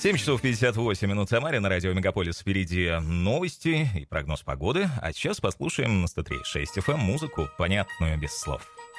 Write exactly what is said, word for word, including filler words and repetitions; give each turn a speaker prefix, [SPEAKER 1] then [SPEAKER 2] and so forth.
[SPEAKER 1] семь часов пятьдесят восемь минут в Самаре, на радио Мегаполис. Впереди новости и прогноз погоды. А сейчас послушаем на сто три и шесть эф эм музыку, понятную без слов.